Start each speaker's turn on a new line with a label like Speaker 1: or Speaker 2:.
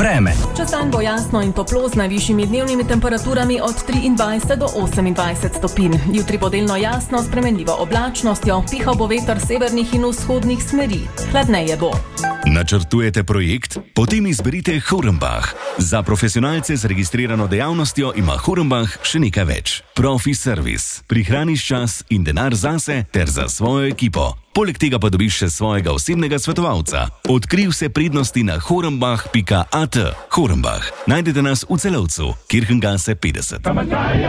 Speaker 1: Vreme.
Speaker 2: Čez dan bo jasno in toplo z najvišjimi dnevnimi temperaturami od 23 do 28 stopinj. Jutri bo delno jasno s spremenljivo oblačnostjo, pihal bo veter severnih in vzhodnih smeri. Hladneje bo.
Speaker 3: Načrtujete projekt? Potem izberite Hornbach. Za profesionalce z registrirano dejavnostjo ima Hornbach še nekaj več. Profi servis. Prihraniš čas in denar zase ter za svojo ekipo. Poleg tega pa dobiš še svojega osebnega svetovalca. Odkrij vse prednosti na hornbach.at. Hornbach. Najdete nas v Celovcu, Kirchengasse 50.